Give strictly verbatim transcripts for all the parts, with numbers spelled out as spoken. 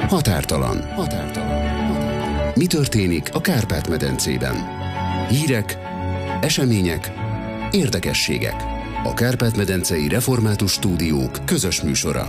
Határtalan. Határtalan. Mi történik a Kárpát-medencében? Hírek, események, érdekességek. A Kárpát-medencei Református Stúdiók közös műsora.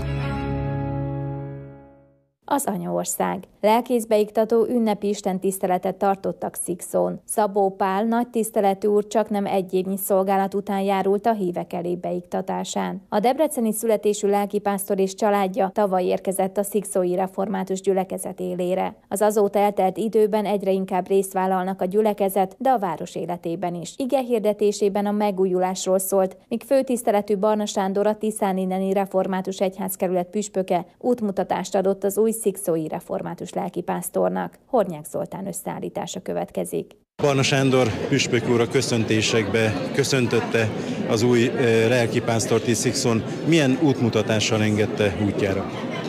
Az Anyaország. Lelkészbeiktató ünnepi istentiszteletet tartottak Szikszón. Szabó Pál nagy tiszteletű úr csaknem egy évnyi szolgálat után járult a hívek elé beiktatásán. A debreceni születésű lelkipásztor és családja tavaly érkezett a szikszói református gyülekezet élére. Az azóta eltelt időben egyre inkább részt vállalnak a gyülekezet, de a város életében is. Ige hirdetésében a megújulásról szólt, míg főtiszteletű Barna Sándor, a tiszáninneni református egyházkerület püspöke útmutatást adott az új szikszói református lelkipásztornak. Hornyák Zoltán összeállítása következik. Barna Sándor püspök úr a köszöntésekbe köszöntötte az új lelkipásztort is Szikszón. Milyen útmutatással engedte útjára?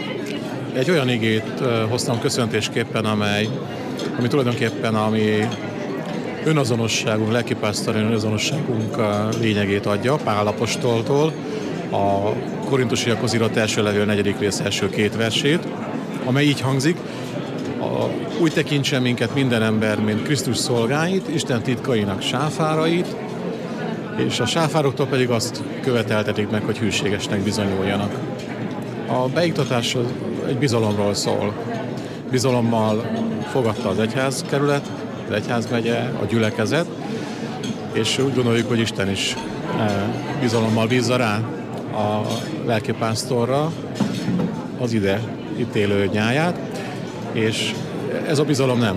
Egy olyan igét hoztam köszöntésképpen, amely, ami tulajdonképpen a mi önazonosságunk, lelkipásztori önazonosságunk lényegét adja, Pál apostoltól, a Korintusiakhoz írott első levél negyedik rész első két versét, amely így hangzik: a, úgy tekintsen minket minden ember, mint Krisztus szolgáit, Isten titkainak sáfárait, és a sáfároktól pedig azt követeltetik meg, hogy hűségesnek bizonyuljanak. A beiktatás egy bizalomról szól. Bizalommal fogadta az egyházkerület, az egyházmegye, a gyülekezet, és úgy gondoljuk, hogy Isten is bizalommal bízza rá a lelkipásztorra az ide itt élő nyáját, és ez a bizalom nem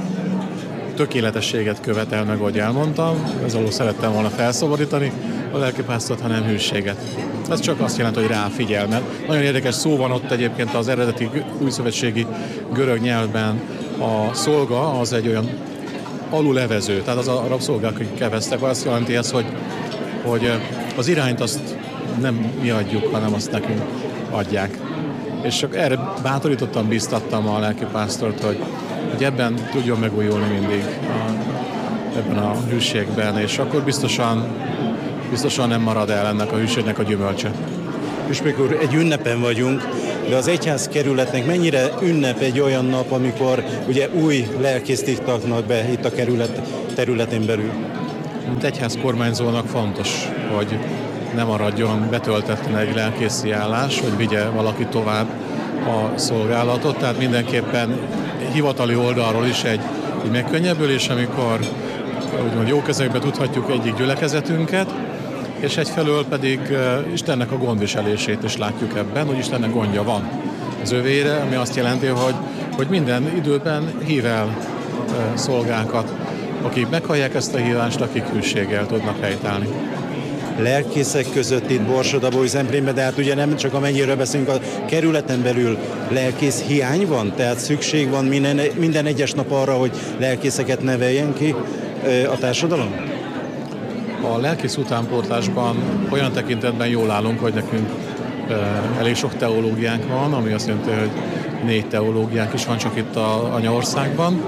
tökéletességet követel meg, ahogy elmondtam, ez alól szerettem volna felszabadítani a lelkipásztort, hanem hűséget. Ez csak azt jelenti, hogy ráfigyel, mert nagyon érdekes szó van ott egyébként az eredeti újszövetségi görög nyelvben. A szolga az egy olyan alulevező, tehát az a rabszolgák, akik keveztek, azt jelenti ez, hogy, hogy az irányt azt nem mi adjuk, hanem azt nekünk adják. És csak erre bátorítottam, bíztattam a lelkipásztort, hogy, hogy ebben tudjon megújulni mindig, a, ebben a hűségben, és akkor biztosan, biztosan nem marad el ennek a hűségnek a gyümölcse. Püspök úr, egy ünnepen vagyunk, de az egyházkerületnek mennyire ünnep egy olyan nap, amikor ugye új lelkészt iktatnak be itt a kerület területén belül? Mint egyház kormányzónak fontos, hogy ne maradjon betöltetlen egy lelkészi állás, hogy vigye valaki tovább a szolgálatot. Tehát mindenképpen hivatali oldalról is egy, egy megkönnyebbülés, amikor úgymond jó kezekbe tudhatjuk egyik gyülekezetünket, és egyfelől pedig Istennek a gondviselését is látjuk ebben, hogy Istennek gondja van az övére, ami azt jelenti, hogy, hogy minden időben hív el szolgákat, akik meghallják ezt a hívást, akik hűséggel tudnak helytállni. Lelkészek között itt Borsod-Abaúj-Zemplénben, de hát ugye nem csak amennyiről beszélünk, a kerületen belül lelkész hiány van, tehát szükség van minden, minden egyes nap arra, hogy lelkészeket neveljen ki a társadalom? A lelkész utánpótlásban olyan tekintetben jól állunk, hogy nekünk elég sok teológiánk van, ami azt jelenti, hogy négy teológiánk is van csak itt az Anyaországban,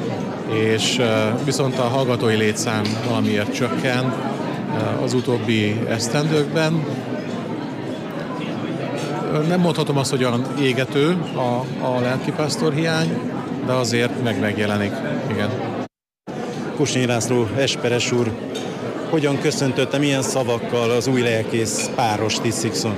és viszont a hallgatói létszám valamiért csökken az utóbbi esztendőkben. Nem mondhatom azt, hogy olyan égető a, a lelkipásztor hiány, de azért meg megjelenik. Igen. Kusnyi László esperes úr, hogyan köszöntötte, milyen szavakkal az új lelkész párost is Szikszón?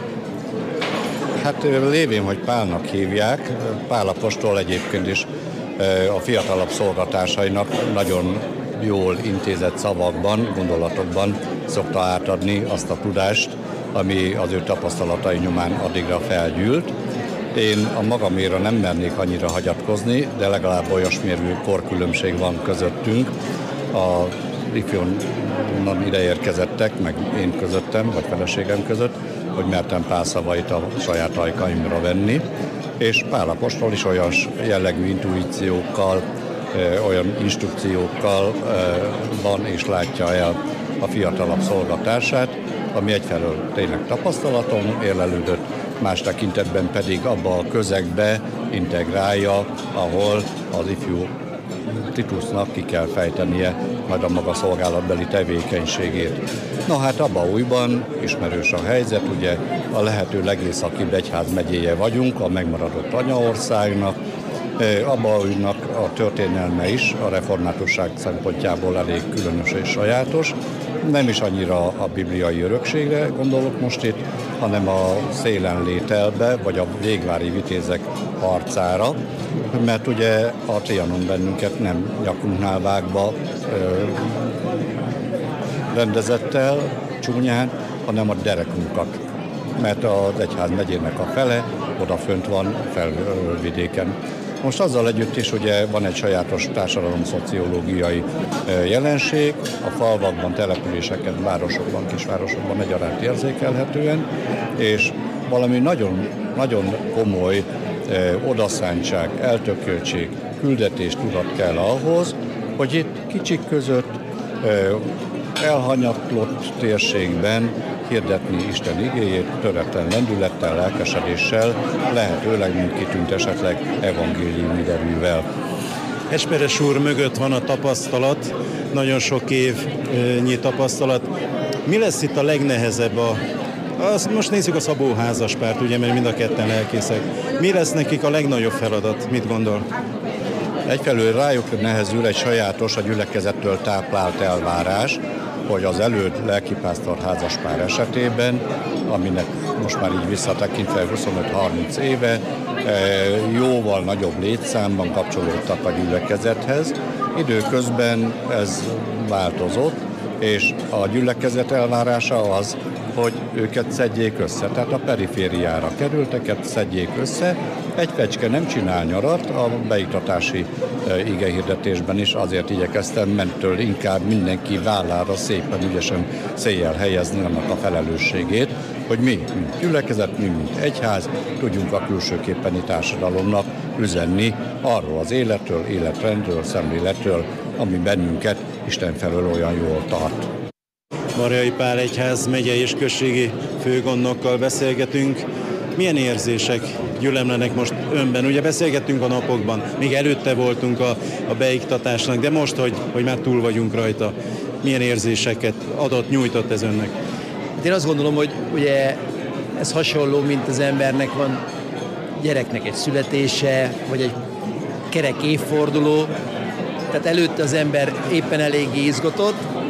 Hát lévén, hogy Pálnak hívják, Pál apostol egyébként is a fiatalabb szolgatársainak nagyon jól intézett szavakban, gondolatokban szokta átadni azt a tudást, ami az ő tapasztalatai nyomán addigra felgyűlt. Én a magaméra nem mernék annyira hagyatkozni, de legalább olyasmérvű korkülönbség van közöttünk. A ifjonnan ide érkezettek, meg én közöttem, vagy feleségem között, hogy mertem Pál szavait a saját ajkaimra venni, és Pál apostol is olyan jellegű intuíciókkal, olyan instrukciókkal van és látja el a fiatalabb szolgatársát, ami egyfelől tényleg tapasztalaton érlelődött, más tekintetben pedig abba a közegbe integrálja, ahol az ifjú Titusnak ki kell fejtenie majd a maga szolgálatbeli tevékenységét. Na hát Abaújban ismerős a helyzet, ugye a lehető legészakibb egyházmegyéje vagyunk, a megmaradott anyaországnak. Abaújnak a történelme is a reformátusság szempontjából elég különös és sajátos. Nem is annyira a bibliai örökségre gondolok most itt, hanem a szélenlételbe, vagy a végvári vitézek harcára, mert ugye a Trianon bennünket nem nyakunknál vágva ö, rendezett el csúnyán, hanem a derekunkat, mert az egyházmegyének a fele odafönt van felvidéken. Most azzal együtt is ugye van egy sajátos társadalomszociológiai jelenség, a falvakban, településeken, városokban, kisvárosokban egyaránt érzékelhetően, és valami nagyon, nagyon komoly eh, odaszántság, eltököltség, küldetés tudat kell ahhoz, hogy itt kicsik között eh, elhanyatlott térségben hirdetni Isten igéjét, töretlen lendülettel, lelkesedéssel, lehetőleg mindkitűnt esetleg evangéliumi derűvel. Esperes úr mögött van a tapasztalat, nagyon sok évnyi tapasztalat. Mi lesz itt a legnehezebb? A, az, most nézzük a Szabó házaspárt, ugye, mert mind a ketten lelkészek. Mi lesz nekik a legnagyobb feladat? Mit gondol? Egyfelől rájuk nehezül egy sajátos, a gyülekezettől táplált elvárás, hogy az előd lelkipásztor házaspár esetében, aminek most már így visszatekintve huszonöt-harminc éve, jóval nagyobb létszámban kapcsolódtak a gyülekezethez. Időközben ez változott, és a gyülekezet elvárása az, hogy őket szedjék össze. Tehát a perifériára kerülteket szedjék össze. Egy fecske nem csinál nyarat, a beiktatási igehirdetésben is azért igyekeztem mentől inkább mindenki vállára szépen ügyesen széjjel helyezni annak a felelősségét, hogy mi, mint gyülekezet, mi, mint egyház, tudjunk a külsőképpeni társadalomnak üzenni arról az életről, életrendről, szemléletről, ami bennünket Isten felől olyan jól tart. Marjai Pál egyház megyei és községi főgondnokkal beszélgetünk. Milyen érzések gyülemlenek most önben? Ugye beszélgettünk a napokban, még előtte voltunk a, a beiktatásnak, de most, hogy, hogy már túl vagyunk rajta, milyen érzéseket adott, nyújtott ez önnek? Én azt gondolom, hogy ugye ez hasonló, mint az embernek van gyereknek egy születése, vagy egy kerek évforduló, tehát előtte az ember éppen eléggé izgatott,